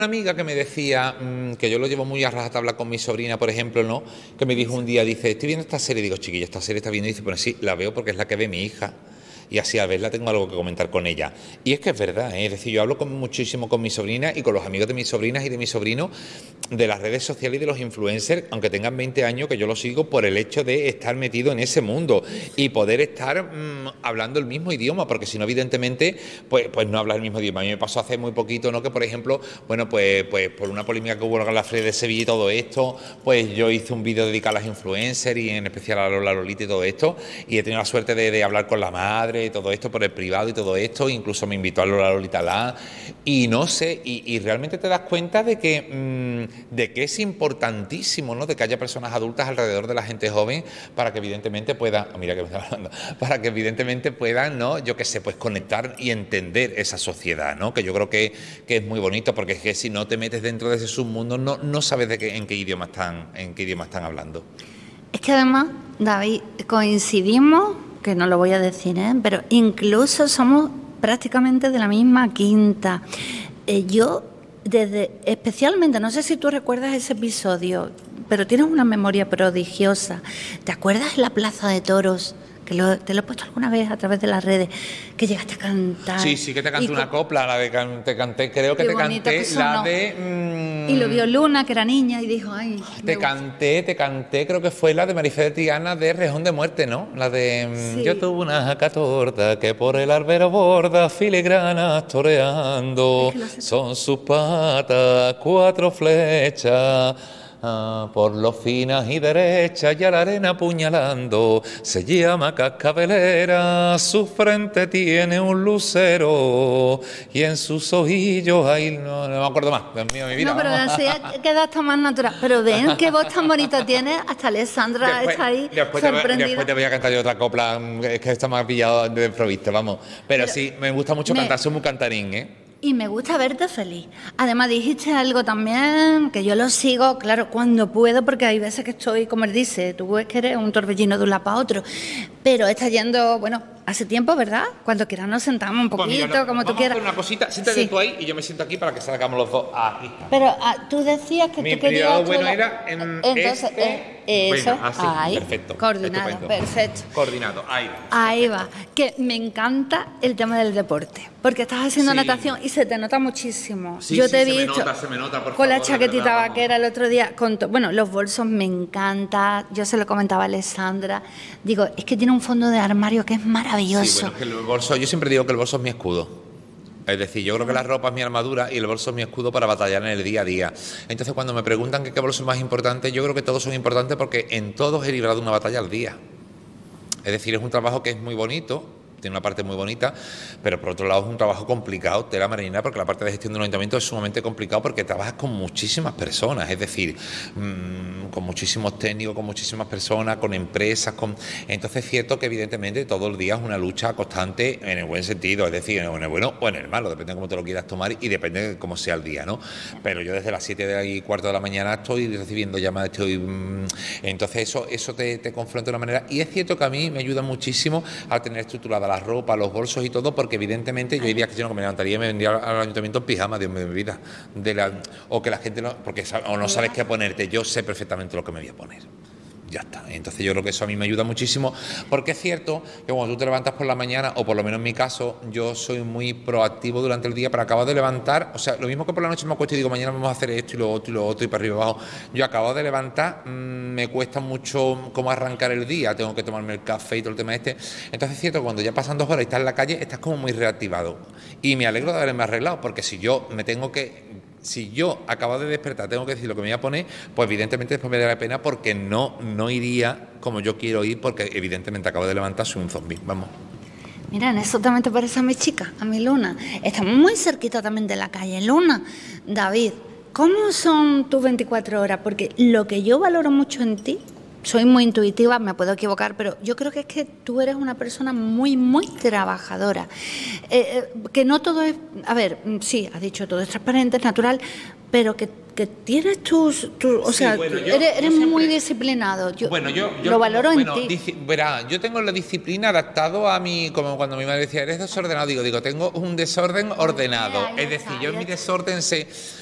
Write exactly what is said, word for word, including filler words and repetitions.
Una amiga que me decía, mmm, que yo lo llevo muy a rajatabla con mi sobrina, por ejemplo, ¿no? Que me dijo un día, dice, estoy viendo esta serie, digo, chiquilla, esta serie está viendo, y dice, pues sí, la veo porque es la que ve mi hija. Y así a verla tengo algo que comentar con ella. Y es que es verdad, ¿eh? Es decir, yo hablo con, muchísimo con mi sobrina y con los amigos de mis sobrinas y de mis sobrinos de las redes sociales y de los influencers, aunque tengan veinte años, que yo los sigo por el hecho de estar metido en ese mundo y poder estar mmm, hablando el mismo idioma, porque si no, evidentemente, pues, pues no hablas el mismo idioma. A mí me pasó hace muy poquito, ¿no? Que, por ejemplo, bueno, pues, pues por una polémica que hubo en la Feria de Sevilla y todo esto, pues yo hice un vídeo dedicado a las influencers y en especial a Lola Lolita y todo esto, y he tenido la suerte de, de hablar con la madre, todo esto por el privado y todo esto, incluso me invitó a Lola Lolita La, y no sé, y, y realmente te das cuenta de que, mmm, de que es importantísimo, ¿no? De que haya personas adultas alrededor de la gente joven para que evidentemente puedan, oh, mira que me está hablando, para que evidentemente puedan, ¿no? Yo qué sé, pues conectar y entender esa sociedad, ¿no? Que yo creo que, que es muy bonito, porque es que si no te metes dentro de ese submundo, no, no sabes de qué, en qué idioma están, en qué idioma están hablando. Es que además, David, coincidimos, que no lo voy a decir, ¿eh? Pero incluso somos prácticamente de la misma quinta. Eh, yo, desde, especialmente, no sé si tú recuerdas ese episodio, pero tienes una memoria prodigiosa. ¿Te acuerdas de la Plaza de Toros? Que lo, te lo he puesto alguna vez a través de las redes, que llegaste a cantar. Sí, sí que te canté una copla, la de can, te canté, creo que te canté la de... Mmm, y lo vio Luna, que era niña, y dijo, ay... Te canté, te canté, creo que fue la de Marifé de Triana de Rejón de Muerte, ¿no? La de... Sí. Yo tuve una jaca torta que por el albero borda filigranas toreando, es que son sus patas cuatro flechas... Ah, por los finas y derechas y a la arena apuñalando, se llama cascabelera, su frente tiene un lucero y en sus ojillos ahí no, no me acuerdo más, Dios mío, mi vida. No, pero así queda hasta más natural. Pero ven qué voz tan bonita tiene, hasta Alessandra después, está ahí después sorprendida. Te, después te voy a cantar yo otra copla, es que esta me ha pillado de improviso, vamos. Pero, pero sí, me gusta mucho me... cantar, soy muy cantarín, ¿eh? Y me gusta verte feliz. Además dijiste algo también, que yo lo sigo, claro, cuando puedo, porque hay veces que estoy, como él dice, tú ves que eres un torbellino de un lado para otro, pero está yendo, bueno, hace tiempo, ¿verdad? Cuando quieras nos sentamos un poquito, pues mira, no, como tú quieras. Vamos a hacer una cosita, siéntate sí. tú ahí y yo me siento aquí para que salgamos los dos aquí. Pero ah, tú decías que Mi tú querías... bueno la... era en Entonces, este... eh, eso, bueno, así, ahí, perfecto. Coordinado, estupendo. perfecto. Coordinado, ahí va. Ahí va, que me encanta el tema del deporte, porque estás haciendo sí. natación y se te nota muchísimo. Sí, yo sí, te he se visto me nota, se me nota, por con favor, la chaquetita verdad, vaquera el otro día, con to... bueno, los bolsos me encanta, yo se lo comentaba a Alessandra, digo, es que tiene un fondo de armario que es maravilloso. Sí, bueno, es que el bolso, yo siempre digo que el bolso es mi escudo. Es decir, yo creo que la ropa es mi armadura y el bolso es mi escudo para batallar en el día a día. Entonces, cuando me preguntan qué bolso es más importante, yo creo que todos son importantes porque en todos he librado una batalla al día. Es decir, es un trabajo que es muy bonito, tiene una parte muy bonita, pero por otro lado es un trabajo complicado, tela marinera, porque la parte de gestión de un ayuntamiento es sumamente complicado porque trabajas con muchísimas personas, es decir, mmm, con muchísimos técnicos, con muchísimas personas, con empresas, con... entonces es cierto que evidentemente todo el día es una lucha constante en el buen sentido, es decir, en el bueno o en el malo, depende de cómo te lo quieras tomar y depende de cómo sea el día, ¿no? Pero yo desde las siete y cuarto de la mañana estoy recibiendo llamadas, estoy... Mmm, entonces eso, eso te, te confronta de una manera, y es cierto que a mí me ayuda muchísimo a tener estructurada la ropa, los bolsos y todo, porque evidentemente yo diría que yo no me levantaría y me vendría al ayuntamiento en pijama, Dios mío, mi vida, de la, o que la gente no, porque o no sabes qué ponerte, yo sé perfectamente lo que me voy a poner. Ya está. Entonces yo creo que eso a mí me ayuda muchísimo, porque es cierto que cuando tú te levantas por la mañana, o por lo menos en mi caso, yo soy muy proactivo durante el día, pero acabo de levantar, o sea, lo mismo que por la noche me acuesto y digo, mañana vamos a hacer esto y lo otro y lo otro y para arriba y abajo, yo acabo de levantar, mmm, me cuesta mucho cómo arrancar el día, tengo que tomarme el café y todo el tema este, entonces es cierto que cuando ya pasan dos horas y estás en la calle, estás como muy reactivado, y me alegro de haberme arreglado, porque si yo me tengo que... Si yo acabo de despertar, tengo que decir lo que me voy a poner, pues evidentemente después me da la pena porque no, no iría como yo quiero ir, porque evidentemente acabo de levantar, soy un zombie, vamos. Mira, en eso también te parece a mi chica, a mi Luna. Estamos muy cerquita también de la calle Luna. David, ¿cómo son tus veinticuatro horas? Porque lo que yo valoro mucho en ti, soy muy intuitiva, me puedo equivocar, pero yo creo que es que tú eres una persona muy, muy trabajadora. Eh, eh, que no todo es... A ver, sí, has dicho, todo es transparente, es natural, pero que, que tienes tus... tus o sí, sea, bueno, yo, eres, eres yo siempre, muy disciplinado. Yo, bueno, yo, yo lo valoro tengo, en bueno, ti. Dici, verá, yo tengo la disciplina adaptado a mi... Como cuando mi madre decía, eres desordenado, digo, digo, tengo un desorden ordenado. Ya, ya es decir, está, yo en mi desorden sé...